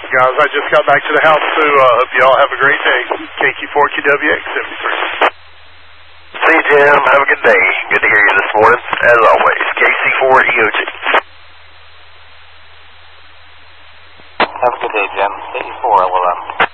guys. I just got back to the house, so hope you all have a great day. KQ4QWX 73. See you, Jim. Have a good day. Good to hear you this morning. As always, KC4EOG. Have a good day, Jim. KC4 LLM.